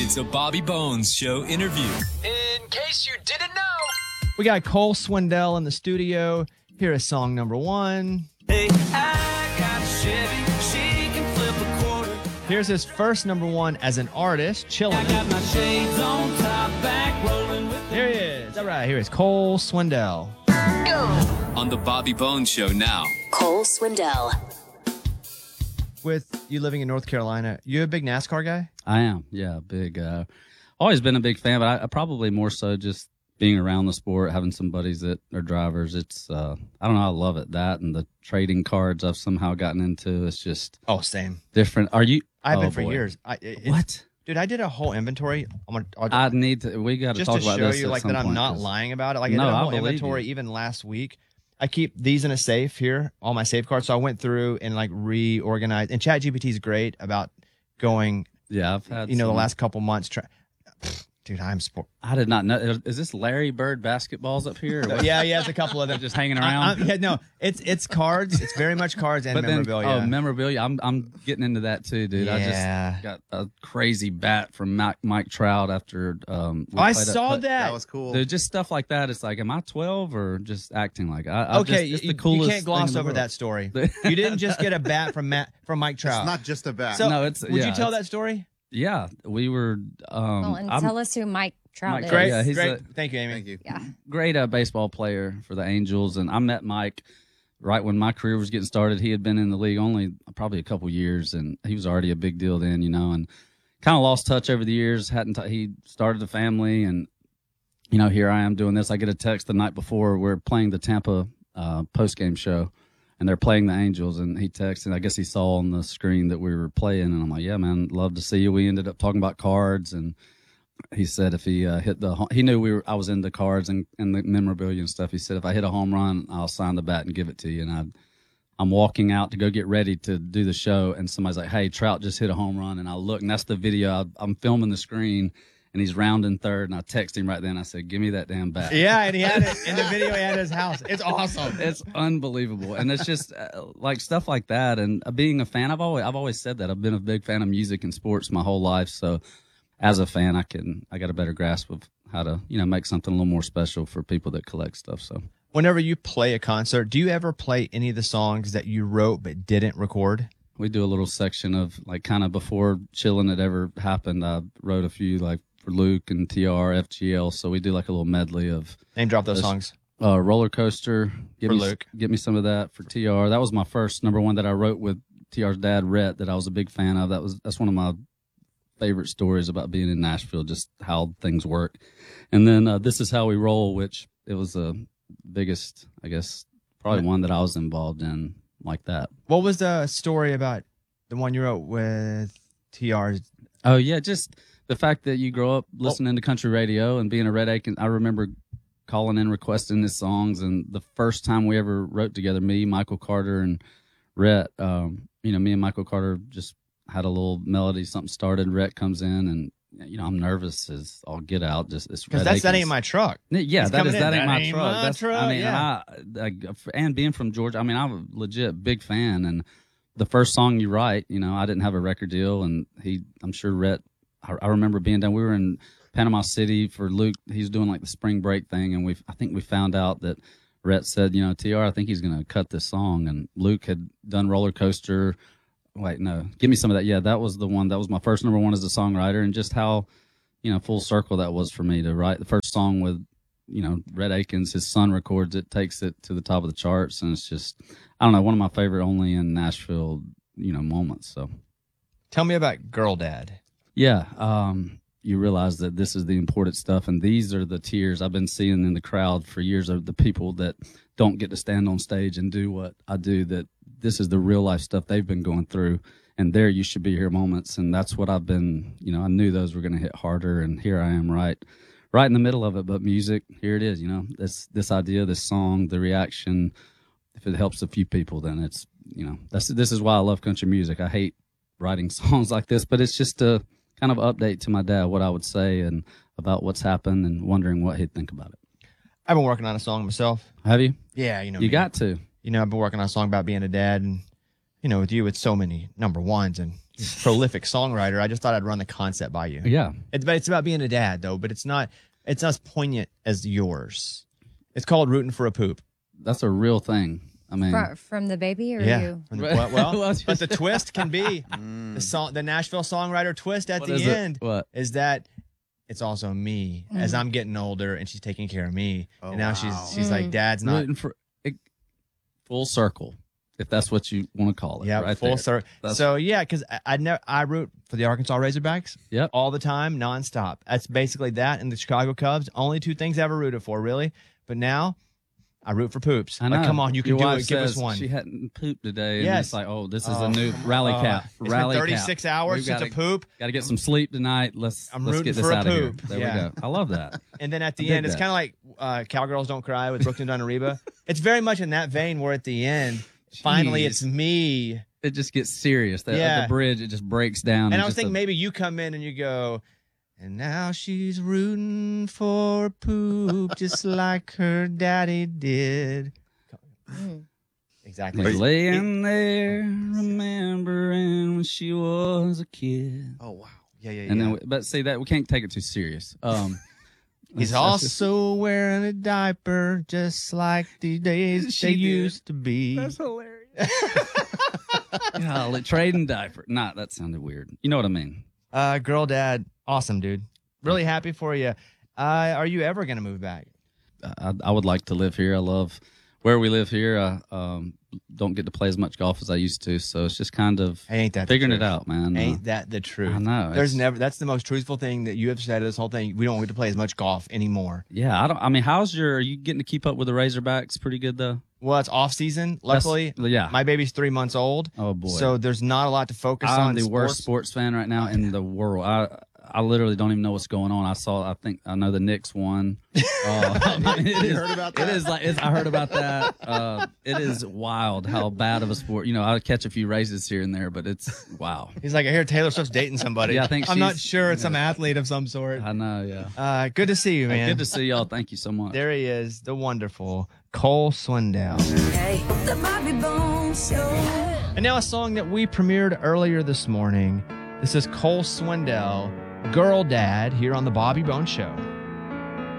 It's a Bobby Bones Show interview. In case you didn't know. We got Cole Swindell in the studio. Here is song number one. Hey, I got a Chevy. She can flip a quarter. Here's his first number one as an artist, Chillin'. I got my shades on, top back, rolling with Here he is. All right, here is Cole Swindell. On the Bobby Bones Show now. Cole Swindell. With you living in North Carolina, you a big NASCAR guy? I am, yeah, big. Always been a big fan, but I probably more so just being around the sport, having some buddies that are drivers. It's I don't know, I love it. That and the trading cards I've somehow gotten into. It's just Same. different. Are you? I've been oh, for boy. years. What? Dude, I did a whole inventory. I need to. We got to just talk to about show this you at like some that I'm point, not 'cause- lying about it. Like No, I did a I whole believe inventory you. even last week. I keep these in a safe here, all my safe cards. So I went through and like reorganized. And ChatGPT is great about going, Yeah, I've had. the some- last couple months. Dude, I'm sport. I did not know. Is this Larry Bird basketballs up here? Or what? Yeah, it's a couple of them. Just hanging around. It's cards. It's very much cards and But then, memorabilia. memorabilia. I'm getting into that too, dude. I Yeah. just got a crazy bat from Mike Trout after. I saw that. That was cool. Dude, just stuff like that. It's like, am I 12 or just acting like Okay, it's the you coolest can't gloss thing in the over world. that story. You didn't just get a bat from Mike Trout. It's not just a bat. So, No, it's- would yeah, you tell it's- that story? Yeah, we were. And tell us who Mike Trout Mike is. Trout, Great, yeah, he's great. Thank you, Amy. Thank you. Yeah. great baseball player for the Angels, and I met Mike right when my career was getting started. He had been in the league only probably a couple years, and he was already a big deal then, and kind of lost touch over the years. He started a family, and here I am doing this. I get a text the night before. We're playing the Tampa post game show, and they're playing the Angels, and he texted. I guess he saw on the screen that we were playing, and I'm like, yeah, man, love to see you. We ended up talking about cards, and he said if he he knew I was into cards and the memorabilia and stuff. He said if I hit a home run, I'll sign the bat and give it to you. And I'm walking out to go get ready to do the show, and somebody's like, hey, Trout just hit a home run. And I look, and that's the video. I'm filming the screen, and he's rounding third, and I text him right then. I said, give me that damn bat. Yeah, and he had it in the video. He had his house. It's awesome. It's unbelievable, and it's just like stuff like that. And being a fan, I've always said that I've been a big fan of music and sports my whole life. So as a fan, I got a better grasp of how to make something a little more special for people that collect stuff. So Whenever you play a concert, do you ever play any of the songs that you wrote but didn't record? we do a little section of like kind of before Chillin' had ever happened. I wrote a few like for Luke and TR, FGL. So we do like a little medley of Name drop those songs. Roller Coaster. For Luke. Give me some of that for TR. That was my first number one that I wrote with TR's dad, Rhett, that I was a big fan of. That's one of my favorite stories about being in Nashville, just how things work. And then This Is How We Roll, which it was the biggest, I guess, probably one that I was involved in like that. What was the story about the one you wrote with TR? Oh, yeah, just the fact that you grow up listening to country radio and being a Red Aiken. I remember calling in requesting his songs, and the first time we ever wrote together, me, Michael Carter, and Rhett, me and Michael Carter just had a little melody, something started, Rhett comes in, and I'm nervous as all get out. Just it's Because that ain't my truck. Yeah, He's that coming is in. that ain't That my ain't truck. my That's, truck, I mean, yeah. and being from Georgia, I mean, I'm a legit big fan. And the first song you write, I didn't have a record deal, and I'm sure Rhett. I remember being down. We were in Panama City for Luke. He's doing like the spring break thing, and I think we found out that Rhett said, TR, I think he's going to cut this song, and Luke had done Roller Coaster. Wait, no, give me some of that. Yeah, that was the one. That was my first number one as a songwriter, and just how, full circle that was for me to write the first song with, Red Akins. His son records it, takes it to the top of the charts, and it's just, I don't know, one of my favorite only in Nashville, moments. So, Tell me about Girl Dad. yeah, you realize that this is the important stuff, and these are the tears I've been seeing in the crowd for years of the people that don't get to stand on stage and do what I do. That this is the real life stuff they've been going through, and there you should be here moments, and that's what I've been. I knew those were going to hit harder, and here I am, right in the middle of it. But music, here it is. This idea, this song, the reaction. If it helps a few people, then it's this is why I love country music. I hate writing songs like this, but it's just a kind of update to my dad, what I would say and about what's happened, and wondering what he'd think about it. I've been working on a song myself. Have you? Yeah, You got to. I've been working on a song about being a dad, and with you, it's so many number ones, and prolific songwriter. I just thought I'd run the concept by you. Yeah. But it's about being a dad, though. But it's not as poignant as yours. It's called Rooting for a Poop. That's a real thing. I mean, From the baby or Yeah. you? Well, but the twist can be the Nashville songwriter twist at What the is it? end What? is that it's also me as I'm getting older and she's taking care of me. And now she's like, Dad's not. rooting for full circle, if that's what you want to call it. Yeah, right full there. circle. That's- So yeah, because I root for the Arkansas Razorbacks. Yep. All the time, nonstop. That's basically that, and the Chicago Cubs. Only two things I ever rooted for, really. But now, I root for poops. I know. Like, come on, you can Your do wife it. Give us says one. She hadn't pooped today. And Yes. it's like, oh, this is a new rally cap. It's been Rally 36 cap. hours We've since a poop. Got to get some sleep tonight. Let's I'm get rooting this for a out of here. poop. There Yeah. we go. I love that. And then at the dig end, it's that. kind of like Cowgirls Don't Cry with Brooklyn Dunn-Reba. It's very much in that vein where at the end, finally, Jeez. it's me. It just gets serious. Yeah. The bridge, it just breaks down. And I was thinking maybe you come in and you go, and now she's rooting for poop just like her daddy did. Exactly. laying there, remembering when she was a kid. Oh wow. Yeah. And then, but see that we can't take it too serious. He's that's just- also wearing a diaper just like the days She they did. used to be. hilarious. Golly, trading diaper. Nah, that sounded weird. You know what I mean? Girl dad, awesome, dude. Really happy for you. Are you ever going to move back? I would like to live here. I love where we live here. I don't get to play as much golf as I used to, so it's just kind of Ain't that the figuring it truth? out, man. Ain't that the truth? I know. There's It's- never. That's the most truthful thing that you have said of this whole thing. We don't get to play as much golf anymore. Yeah, I mean, are you getting to keep up with the Razorbacks pretty good though? Well, it's off season. Luckily, yeah. my baby's 3 months old. Oh boy. So there's not a lot to focus I'm on. the worst sports fan right now in the world. I literally don't even know what's going on. I know the Knicks won. You heard about that? It is I heard about that. It is wild how bad of a sport. You know, I catch a few races here and there, but it's wow. He's like, I hear Taylor Swift's dating somebody. Yeah, I think I'm not she's- sure. It's some athlete of some sort. I know, yeah. Good to see you, man. Good to see y'all. Thank you so much. There he is, the wonderful Cole Swindell. The Bobby Bones Show. And now a song that we premiered earlier this morning. This is Cole Swindell, Girl Dad, here on the Bobby Bones Show.